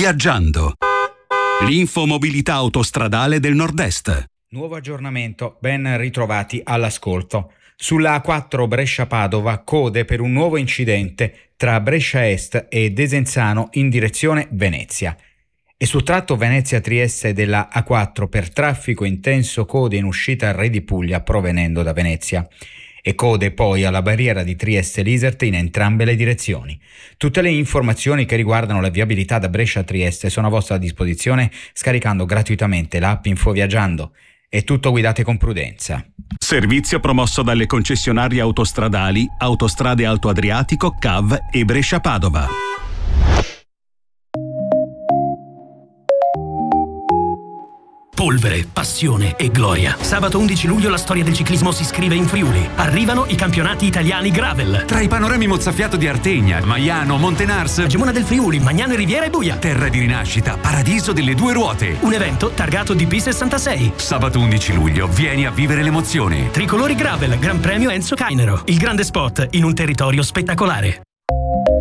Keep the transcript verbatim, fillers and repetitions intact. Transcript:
Viaggiando. L'infomobilità autostradale del Nord-Est. Nuovo aggiornamento, ben ritrovati all'ascolto. Sulla A quattro Brescia-Padova, code per un nuovo incidente tra Brescia Est e Desenzano in direzione Venezia. E sul tratto Venezia-Trieste della A quattro per traffico intenso, code in uscita Re di Puglia provenendo da Venezia. E code poi alla barriera di Trieste-Liserte in entrambe le direzioni. Tutte le informazioni che riguardano la viabilità da Brescia a Trieste sono a vostra disposizione scaricando gratuitamente l'app InfoViaggiando. È tutto, guidate con prudenza. Servizio promosso dalle concessionarie autostradali Autostrade Alto Adriatico, C A V e Brescia-Padova. Polvere, passione e gloria. Sabato undici luglio la storia del ciclismo si scrive in Friuli. Arrivano i campionati italiani gravel. Tra i panorami mozzafiato di Artegna, Maiano, Montenars, Gemona del Friuli, Magnano e Riviera e Buia. terra di rinascita, paradiso delle due ruote. Un evento targato D P sessantasei. Sabato undici luglio, vieni a vivere l'emozione. Tricolori gravel, Gran Premio Enzo Cainero. Il grande spot in un territorio spettacolare.